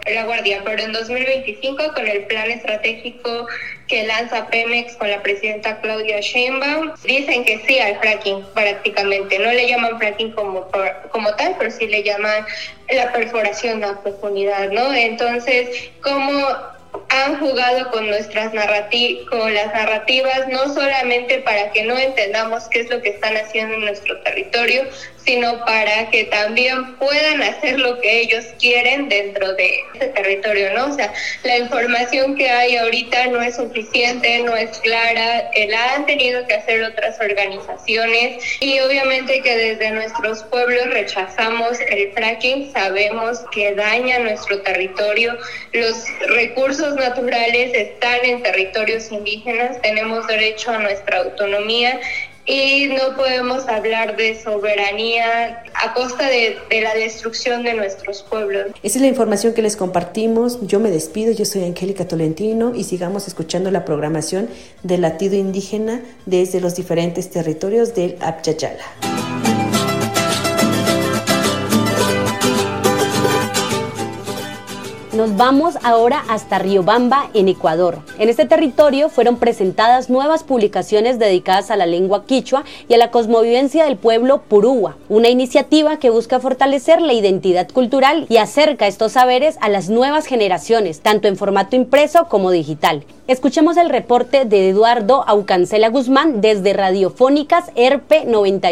la guardia, pero en 2025 con el plan estratégico que lanza Pemex con la presidenta Claudia Sheinbaum, dicen que sí al fracking prácticamente. No le llaman fracking como tal, pero sí le llaman la perforación a profundidad, ¿no? Entonces, ¿cómo han jugado con las narrativas, no solamente para que no entendamos qué es lo que están haciendo en nuestro territorio, sino para que también puedan hacer lo que ellos quieren dentro de ese territorio, ¿no? O sea, la información que hay ahorita no es suficiente, no es clara, la han tenido que hacer otras organizaciones y obviamente que desde nuestros pueblos rechazamos el fracking, sabemos que daña nuestro territorio, los recursos naturales están en territorios indígenas, tenemos derecho a nuestra autonomía y no podemos hablar de soberanía a costa de la destrucción de nuestros pueblos. Esa es la información que les compartimos. Yo me despido, yo soy Angélica Tolentino y sigamos escuchando la programación del latido indígena desde los diferentes territorios del Apyayala. Nos vamos ahora hasta Riobamba, en Ecuador. En este territorio fueron presentadas nuevas publicaciones dedicadas a la lengua quichua y a la cosmovivencia del pueblo purúa, una iniciativa que busca fortalecer la identidad cultural y acerca estos saberes a las nuevas generaciones, tanto en formato impreso como digital. Escuchemos el reporte de Eduardo Aucancela Guzmán desde Radiofónicas ERPE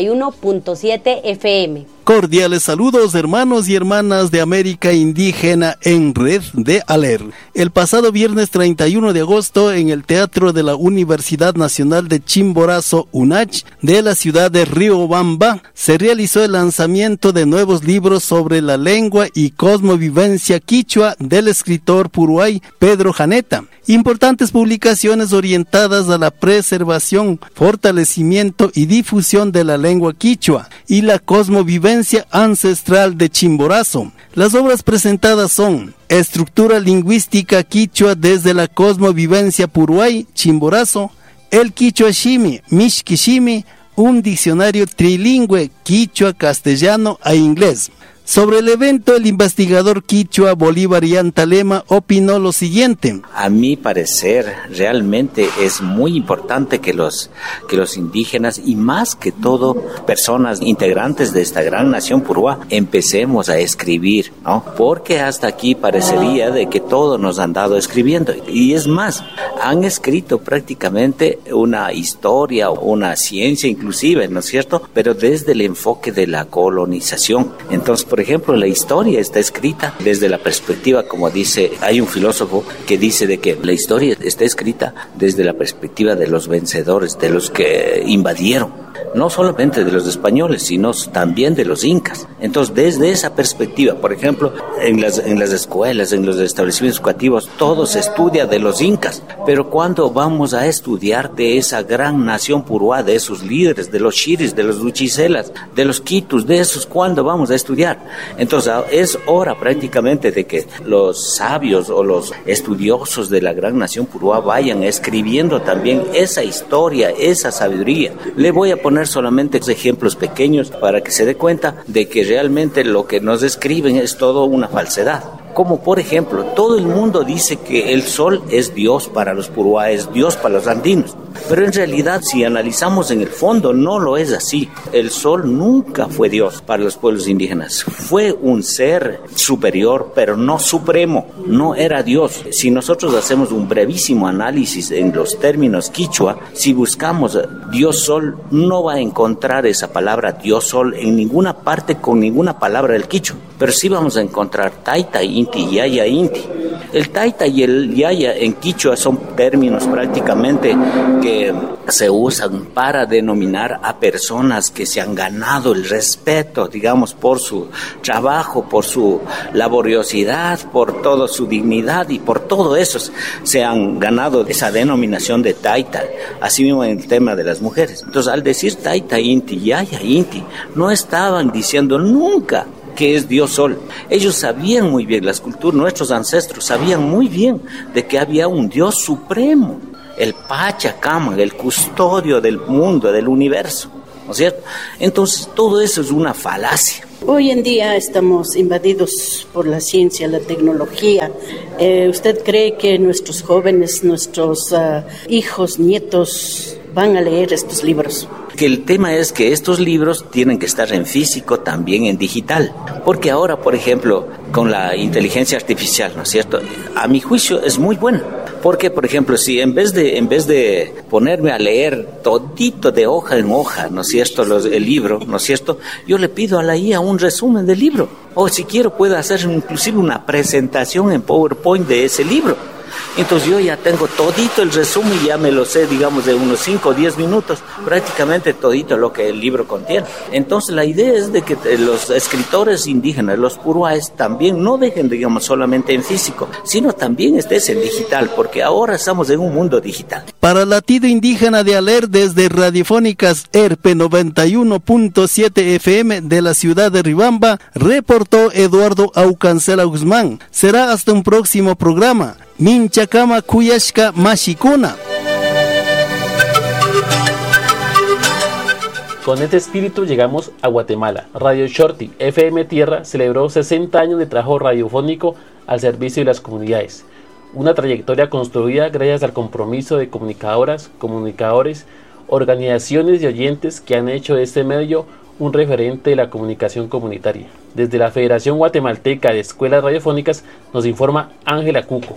91.7 FM. Cordiales saludos, hermanos y hermanas de América Indígena en Red de ALER. El pasado viernes 31 de agosto en el Teatro de la Universidad Nacional de Chimborazo, UNACH, de la ciudad de Riobamba, se realizó el lanzamiento de nuevos libros sobre la lengua y cosmovivencia quichua del escritor puruay Pedro Janeta. Importantes publicaciones orientadas a la preservación, fortalecimiento y difusión de la lengua quichua y la cosmovivencia ancestral de Chimborazo. Las obras presentadas son Estructura lingüística quichua desde la cosmovivencia puruay, Chimborazo, El Quichua Shimi, Mishkishimi, un diccionario trilingüe quichua-castellano a inglés. Sobre el evento, el investigador quichua Bolívar Yantalema opinó lo siguiente. A mi parecer, realmente es muy importante que los indígenas y más que todo personas integrantes de esta gran nación purúa empecemos a escribir, ¿no? Porque hasta aquí parecería de que todos nos han dado escribiendo. Y es más, han escrito prácticamente una historia, una ciencia inclusive, ¿no es cierto? Pero desde el enfoque de la colonización. Entonces, por ejemplo, la historia está escrita desde la perspectiva, como dice, hay un filósofo que dice de que la historia está escrita desde la perspectiva de los vencedores, de los que invadieron. No solamente de los españoles, sino también de los incas. Entonces, desde esa perspectiva, por ejemplo, en las escuelas, en los establecimientos educativos, todo se estudia de los incas. Pero cuando vamos a estudiar de esa gran nación purúa, de esos líderes, de los chiris, de los luchicelas, de los quitus, de esos, ¿cuándo vamos a estudiar? Entonces, es hora prácticamente de que los sabios o los estudiosos de la gran nación purúa vayan escribiendo también esa historia, esa sabiduría. Le voy a poner solamente ejemplos pequeños para que se dé cuenta de que realmente lo que nos escriben es todo una falsedad. Como por ejemplo, todo el mundo dice que el sol es Dios para los purúa, es Dios para los andinos. Pero en realidad, si analizamos en el fondo, no lo es así. El sol nunca fue Dios para los pueblos indígenas. Fue un ser superior, pero no supremo. No era Dios. Si nosotros hacemos un brevísimo análisis en los términos quichua, si buscamos Dios sol, no va a encontrar esa palabra Dios sol en ninguna parte con ninguna palabra del quichua. Pero sí vamos a encontrar taita, inti, yaya, inti. El taita y el yaya en quichua son términos prácticamente que se usan para denominar a personas que se han ganado el respeto, digamos, por su trabajo, por su laboriosidad, por toda su dignidad y por todo eso se han ganado esa denominación de taita. Así mismo en el tema de las mujeres. Entonces, al decir taita, inti, yaya, inti, no estaban diciendo nunca que es Dios Sol. Ellos sabían muy bien, las culturas, nuestros ancestros sabían muy bien de que había un Dios supremo, el Pachacama, el custodio del mundo, del universo, ¿no es cierto? Entonces todo eso es una falacia. Hoy en día estamos invadidos por la ciencia, la tecnología. ¿Usted cree que nuestros jóvenes, nuestros hijos, nietos van a leer estos libros? Que el tema es que estos libros tienen que estar en físico, también en digital, porque ahora, por ejemplo, con la inteligencia artificial, ¿no es cierto?, a mi juicio es muy buena, porque, por ejemplo, si en vez de ponerme a leer todito de hoja en hoja, ¿no es cierto?, el libro, ¿no es cierto?, yo le pido a la IA un resumen del libro, o si quiero puedo hacer inclusive una presentación en PowerPoint de ese libro. Entonces yo ya tengo todito el resumen y ya me lo sé, digamos, de unos 5 o 10 minutos, prácticamente todito lo que el libro contiene. Entonces la idea es de que los escritores indígenas, los puruáes, también no dejen, digamos, solamente en físico, sino también estés en digital, porque ahora estamos en un mundo digital. Para Latido Indígena de Aler, desde Radiofónicas ERPE 91.7 FM de la ciudad de Riobamba, reportó Eduardo Aucancela Guzmán. Será hasta un próximo programa. Minchakama Kuyashka Mashikuna. Con este espíritu llegamos a Guatemala. Radio Shorty FM Tierra celebró 60 años de trabajo radiofónico al servicio de las comunidades. Una trayectoria construida gracias al compromiso de comunicadoras, comunicadores, organizaciones y oyentes que han hecho de este medio un referente de la comunicación comunitaria. Desde la Federación Guatemalteca de Escuelas Radiofónicas nos informa Ángela Cuco.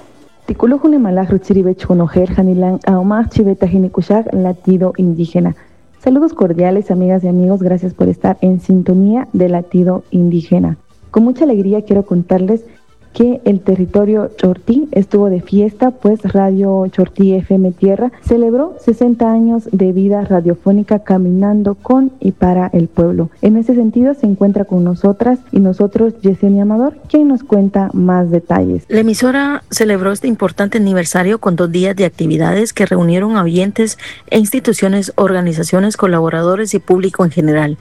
Latido Indígena. Saludos cordiales, amigas y amigos, gracias por estar en sintonía de Latido Indígena. Con mucha alegría quiero contarles que el territorio Chortí estuvo de fiesta, pues Radio Chortí FM Tierra celebró 60 años de vida radiofónica caminando con y para el pueblo. En ese sentido se encuentra con nosotras y nosotros Yesenia Amador, quien nos cuenta más detalles. La emisora celebró este importante aniversario con 2 días de actividades que reunieron a oyentes e instituciones, organizaciones, colaboradores y público en general.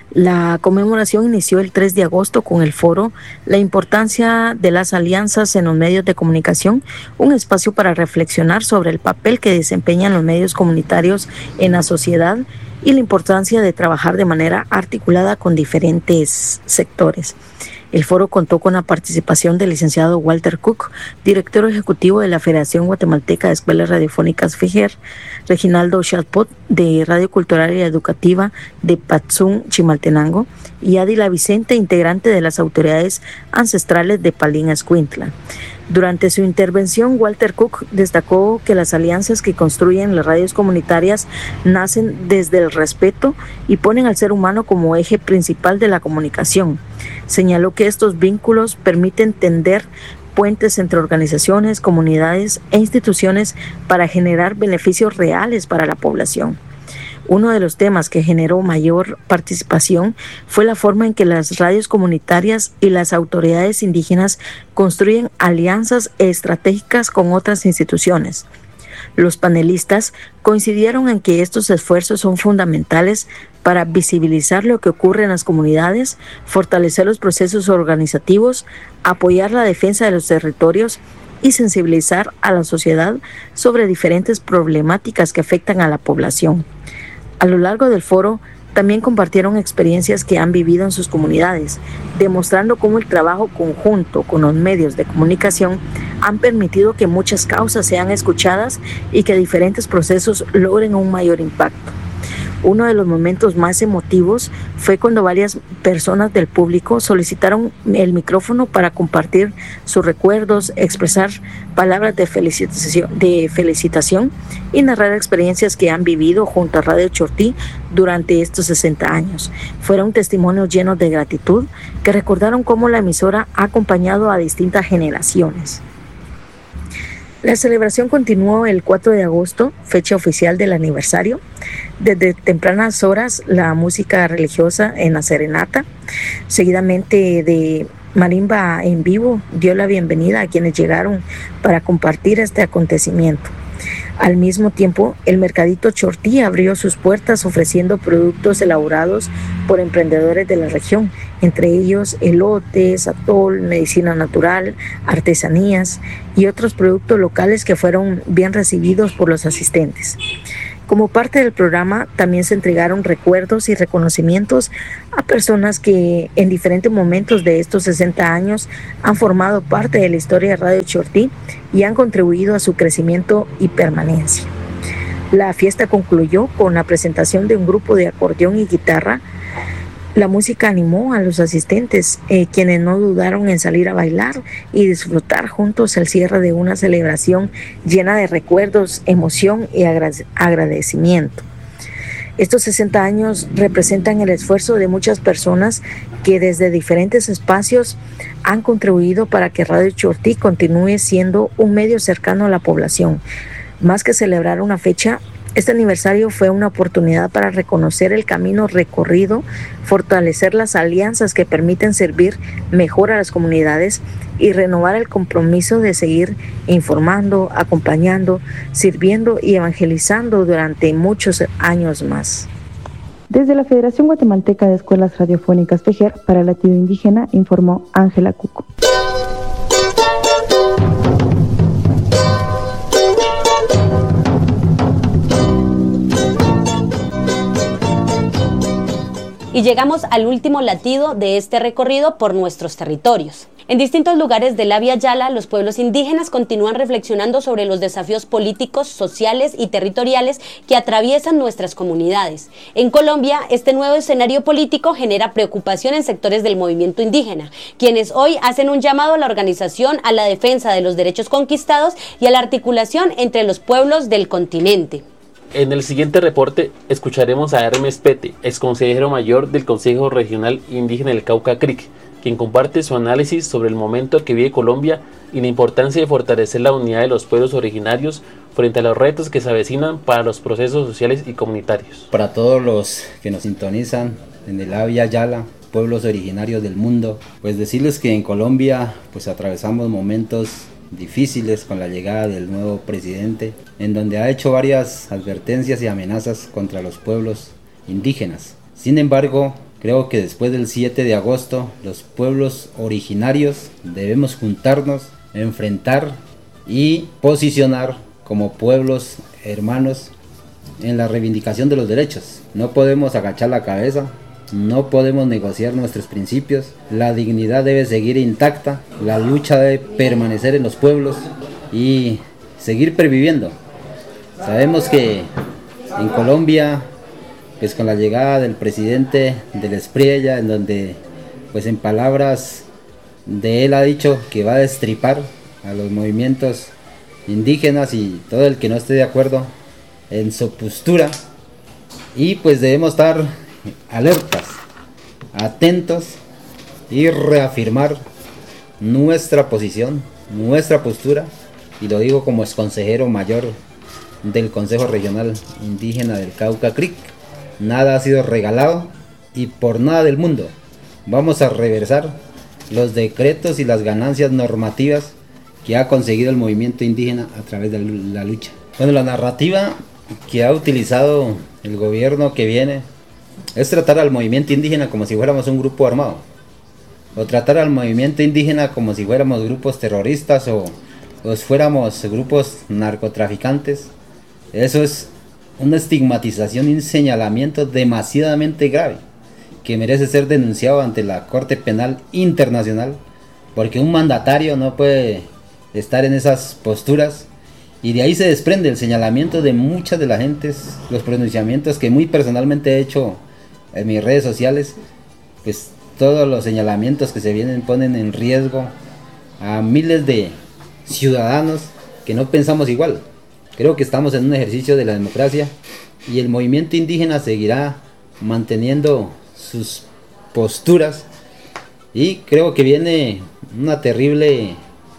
La conmemoración inició el 3 de agosto con el foro La importancia de las alianzas en los medios de comunicación, un espacio para reflexionar sobre el papel que desempeñan los medios comunitarios en la sociedad y la importancia de trabajar de manera articulada con diferentes sectores. El foro contó con la participación del licenciado Walter Cook, director ejecutivo de la Federación Guatemalteca de Escuelas Radiofónicas FEJER, Reginaldo Chalpot, de Radio Cultural y Educativa de Patzún, Chimaltenango, y Adila Vicente, integrante de las autoridades ancestrales de Palín Escuintla. Durante su intervención, Walter Cook destacó que las alianzas que construyen las radios comunitarias nacen desde el respeto y ponen al ser humano como eje principal de la comunicación. Señaló que estos vínculos permiten tender puentes entre organizaciones, comunidades e instituciones para generar beneficios reales para la población. Uno de los temas que generó mayor participación fue la forma en que las radios comunitarias y las autoridades indígenas construyen alianzas estratégicas con otras instituciones. Los panelistas coincidieron en que estos esfuerzos son fundamentales para visibilizar lo que ocurre en las comunidades, fortalecer los procesos organizativos, apoyar la defensa de los territorios y sensibilizar a la sociedad sobre diferentes problemáticas que afectan a la población. A lo largo del foro, también compartieron experiencias que han vivido en sus comunidades, demostrando cómo el trabajo conjunto con los medios de comunicación han permitido que muchas causas sean escuchadas y que diferentes procesos logren un mayor impacto. Uno de los momentos más emotivos fue cuando varias personas del público solicitaron el micrófono para compartir sus recuerdos, expresar palabras de felicitación y narrar experiencias que han vivido junto a Radio Chortí durante estos 60 años. Fueron testimonios llenos de gratitud que recordaron cómo la emisora ha acompañado a distintas generaciones. La celebración continuó el 4 de agosto, fecha oficial del aniversario. Desde tempranas horas, la música religiosa en la serenata, seguidamente de marimba en vivo, dio la bienvenida a quienes llegaron para compartir este acontecimiento. Al mismo tiempo, el Mercadito Chortí abrió sus puertas ofreciendo productos elaborados por emprendedores de la región, entre ellos elotes, atol, medicina natural, artesanías y otros productos locales que fueron bien recibidos por los asistentes. Como parte del programa, también se entregaron recuerdos y reconocimientos a personas que en diferentes momentos de estos 60 años han formado parte de la historia de Radio Chortí y han contribuido a su crecimiento y permanencia. La fiesta concluyó con la presentación de un grupo de acordeón y guitarra. La música animó a los asistentes, quienes no dudaron en salir a bailar y disfrutar juntos el cierre de una celebración llena de recuerdos, emoción y agradecimiento. Estos 60 años representan el esfuerzo de muchas personas que desde diferentes espacios han contribuido para que Radio Chortí continúe siendo un medio cercano a la población. Más que celebrar una fecha, este aniversario fue una oportunidad para reconocer el camino recorrido, fortalecer las alianzas que permiten servir mejor a las comunidades y renovar el compromiso de seguir informando, acompañando, sirviendo y evangelizando durante muchos años más. Desde la Federación Guatemalteca de Escuelas Radiofónicas FEJER para Latido Indígena, informó Ángela Cuco. Y llegamos al último latido de este recorrido por nuestros territorios. En distintos lugares de la Vía Yala, los pueblos indígenas continúan reflexionando sobre los desafíos políticos, sociales y territoriales que atraviesan nuestras comunidades. En Colombia, este nuevo escenario político genera preocupación en sectores del movimiento indígena, quienes hoy hacen un llamado a la organización, a la defensa de los derechos conquistados y a la articulación entre los pueblos del continente. En el siguiente reporte escucharemos a Hermes Pete, exconsejero mayor del Consejo Regional Indígena del Cauca Creek, quien comparte su análisis sobre el momento que vive Colombia y la importancia de fortalecer la unidad de los pueblos originarios frente a los retos que se avecinan para los procesos sociales y comunitarios. Para todos los que nos sintonizan en el Vía Yala, pueblos originarios del mundo, pues decirles que en Colombia pues atravesamos momentos difíciles con la llegada del nuevo presidente, en donde ha hecho varias advertencias y amenazas contra los pueblos indígenas. Sin embargo, creo que después del 7 de agosto, los pueblos originarios debemos juntarnos, enfrentar y posicionar como pueblos hermanos en la reivindicación de los derechos. No podemos agachar la cabeza, no podemos negociar nuestros principios, la dignidad debe seguir intacta, la lucha debe permanecer en los pueblos y seguir perviviendo. Sabemos que en Colombia, pues con la llegada del presidente del Espriella, en donde pues en palabras de él ha dicho que va a destripar a los movimientos indígenas y todo el que no esté de acuerdo en su postura, y pues debemos estar alertas, atentos y reafirmar nuestra posición, nuestra postura, y lo digo como exconsejero mayor del Consejo Regional Indígena del Cauca Creek. Nada ha sido regalado y por nada del mundo vamos a reversar los decretos y las ganancias normativas que ha conseguido el movimiento indígena a través de la lucha. Bueno, la narrativa que ha utilizado el gobierno que viene es tratar al movimiento indígena como si fuéramos un grupo armado, o tratar al movimiento indígena como si fuéramos grupos terroristas o fuéramos grupos narcotraficantes. Eso es una estigmatización y un señalamiento demasiadamente grave que merece ser denunciado ante la Corte Penal Internacional, porque un mandatario no puede estar en esas posturas, y de ahí se desprende el señalamiento de muchas de las gentes, los pronunciamientos que muy personalmente he hecho en mis redes sociales. Pues todos los señalamientos que se vienen ponen en riesgo a miles de ciudadanos que no pensamos igual. Creo que estamos en un ejercicio de la democracia y el movimiento indígena seguirá manteniendo sus posturas, y creo que viene una terrible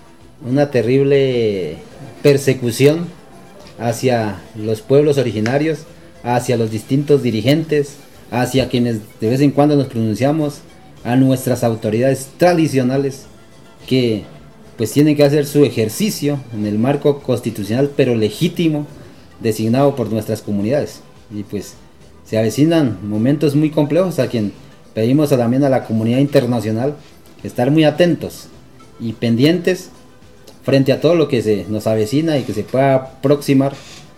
persecución hacia los pueblos originarios, hacia los distintos dirigentes, hacia quienes de vez en cuando nos pronunciamos, a nuestras autoridades tradicionales que pues tienen que hacer su ejercicio en el marco constitucional pero legítimo designado por nuestras comunidades. Y pues se avecinan momentos muy complejos, a quien pedimos también a la comunidad internacional estar muy atentos y pendientes frente a todo lo que se nos avecina y que se pueda aproximar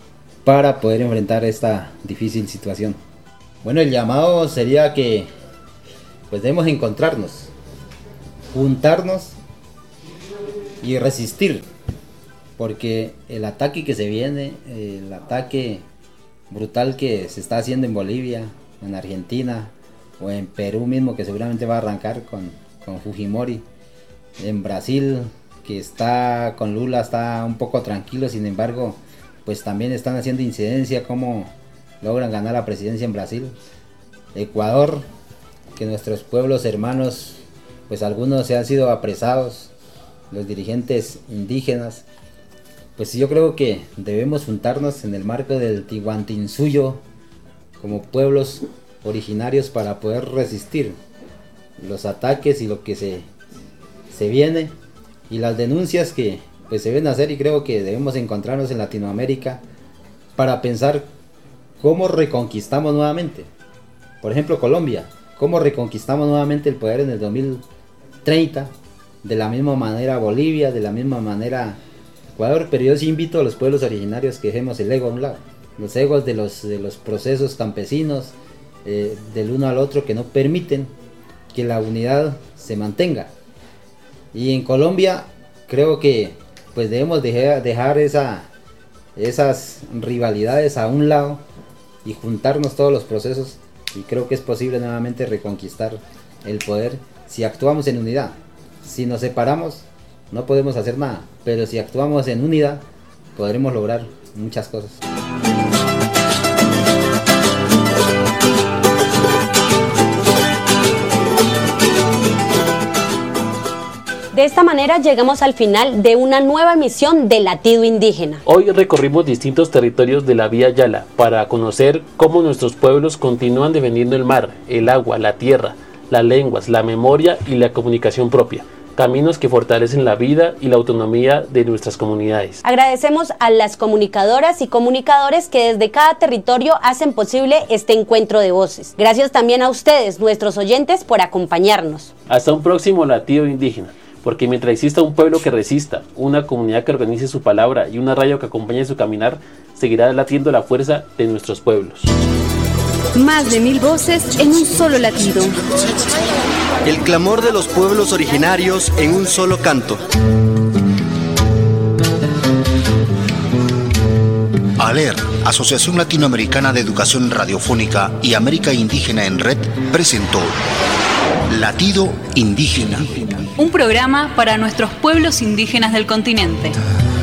para poder enfrentar esta difícil situación. Bueno, el llamado sería que pues debemos encontrarnos, juntarnos y resistir, porque el ataque que se viene, el ataque brutal que se está haciendo en Bolivia, en Argentina o en Perú mismo, que seguramente va a arrancar con Fujimori, en Brasil, que está con Lula, está un poco tranquilo, sin embargo pues también están haciendo incidencia cómo logran ganar la presidencia en Brasil. Ecuador, que nuestros pueblos hermanos, pues algunos se han sido apresados, los dirigentes indígenas. Pues yo creo que debemos juntarnos en el marco del Tihuantinsuyo como pueblos originarios para poder resistir los ataques y lo que se viene y las denuncias que pues se deben hacer, y creo que debemos encontrarnos en Latinoamérica para pensar cómo reconquistamos nuevamente. Por ejemplo, Colombia, cómo reconquistamos nuevamente el poder en el 2030, de la misma manera Bolivia, de la misma manera Ecuador, pero yo sí invito a los pueblos originarios que dejemos el ego a un lado, los egos de los procesos campesinos, del uno al otro, que no permiten que la unidad se mantenga. Y en Colombia creo que pues debemos dejar esas rivalidades a un lado y juntarnos todos los procesos, y creo que es posible nuevamente reconquistar el poder si actuamos en unidad. Si nos separamos no podemos hacer nada, pero si actuamos en unidad podremos lograr muchas cosas. De esta manera llegamos al final de una nueva emisión de Latido Indígena. Hoy recorrimos distintos territorios de la Vía Yala para conocer cómo nuestros pueblos continúan defendiendo el mar, el agua, la tierra, las lenguas, la memoria y la comunicación propia. Caminos que fortalecen la vida y la autonomía de nuestras comunidades. Agradecemos a las comunicadoras y comunicadores que desde cada territorio hacen posible este encuentro de voces. Gracias también a ustedes, nuestros oyentes, por acompañarnos. Hasta un próximo Latido Indígena, porque mientras exista un pueblo que resista, una comunidad que organice su palabra y una radio que acompañe su caminar, seguirá latiendo la fuerza de nuestros pueblos. Más de 1000 voces en un solo latido. El clamor de los pueblos originarios en un solo canto. ALER, Asociación Latinoamericana de Educación Radiofónica y América Indígena en Red, presentó Latido Indígena. Un programa para nuestros pueblos indígenas del continente.